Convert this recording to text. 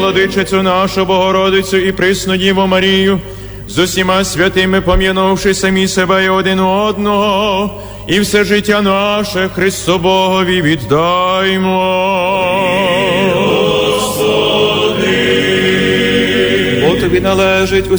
Владичицю нашу Богородицю і присну Діву Марію, з усіма святими пом'янувши самі себе і один одного, і все життя наше Христу Богові віддаймо. Бо тобі належить